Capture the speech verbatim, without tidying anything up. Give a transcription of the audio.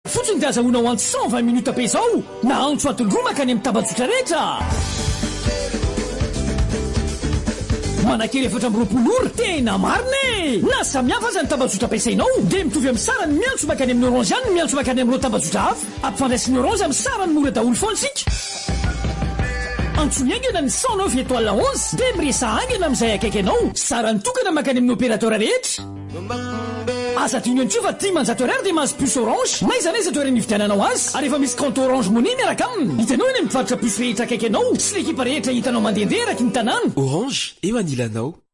fotsiny dia azahoana ho antsy cent vingt minutes be zao na antso atoloroa makany amin'ny tabajotra rehetra. Manakely efatra amby roapolo ora tena marina e. Na samihafa aza ny tabajotra ampiasainao dia mitovy amin'ny sarany miantso makany amin'ny orange ihany miantso makany amin'ireo tabajotra hafa. Ampifandraisiny orange amin'ny sarany mora daholo foana sika. Antsoiny aingana ny cent neuf étoile onze dia miresa aingana amin'izay akaiky anao. Sarany tokana makany amin'ny opérateur rehetra. Aza tiany antsio fa dimanjato ariary dia mahazo puce orange. Maiza naiza toerana nividiananao azy ary efa misy compte orange money miaraka aminy. Hitanao eny amin'ny mpivarotra puce rehetra akaiky anao sy l'ekipa rehetra hitanao mandehandeha eraky ny tanàna. Orange eo anilanao.